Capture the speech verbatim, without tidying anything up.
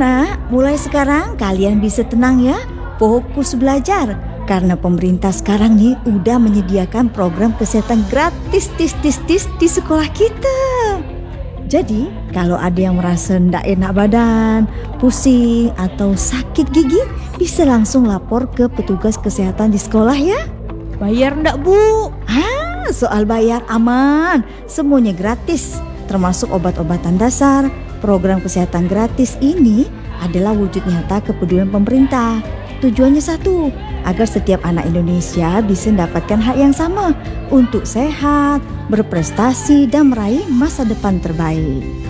Anak-anak, mulai sekarang kalian bisa tenang ya, fokus belajar. Karena pemerintah sekarang nih udah menyediakan program kesehatan gratis tis-tis-tis di sekolah kita. Jadi kalau ada yang merasa ndak enak badan, pusing atau sakit gigi, bisa langsung lapor ke petugas kesehatan di sekolah ya. Bayar ndak, Bu? Ah, soal bayar aman, semuanya gratis, termasuk obat-obatan dasar. Program kesehatan gratis ini adalah wujud nyata kepedulian pemerintah. Tujuannya satu, agar setiap anak Indonesia bisa mendapatkan hak yang sama untuk sehat, berprestasi, dan meraih masa depan terbaik.